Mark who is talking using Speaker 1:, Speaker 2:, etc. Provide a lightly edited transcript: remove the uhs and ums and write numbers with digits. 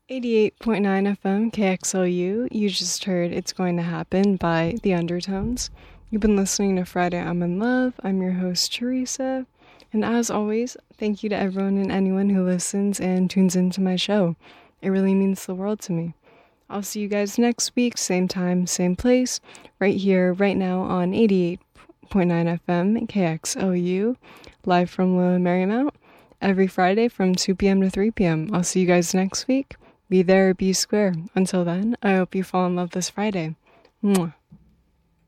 Speaker 1: 88.9 FM KXLU. You just heard It's Going to Happen by The Undertones. You've been listening to Friday I'm in Love. I'm your host, Teresa. And as always, thank you to everyone and anyone who listens and tunes into my show. It really means the world to me. I'll see you guys next week, same time, same place, right here, right now on 88.9 FM KXLU, live from Lower Marymount, every Friday from 2 p.m. to 3 p.m. I'll see you guys next week. Be there or be square. Until then, I hope you fall in love this Friday. Mwah.